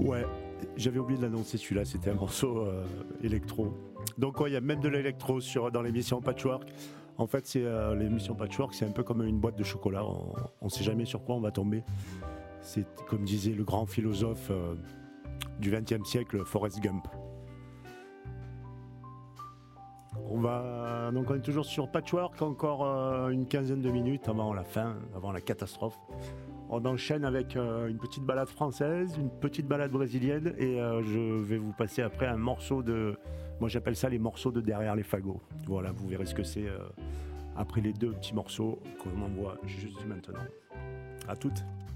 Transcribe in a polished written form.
Ouais, j'avais oublié de l'annoncer celui-là, c'était un morceau électro. Donc ouais, il y a même de l'électro dans l'émission Patchwork. En fait, l'émission Patchwork, c'est un peu comme une boîte de chocolat. On ne sait jamais sur quoi on va tomber. C'est comme disait le grand philosophe du XXe siècle, Forrest Gump. Donc on est toujours sur Patchwork, encore une quinzaine de minutes avant la fin, avant la catastrophe. On enchaîne avec une petite balade française, une petite balade brésilienne et je vais vous passer après un morceau de... Moi j'appelle ça les morceaux de derrière les fagots. Voilà, vous verrez ce que c'est après les deux petits morceaux qu'on envoie juste maintenant. À toutes.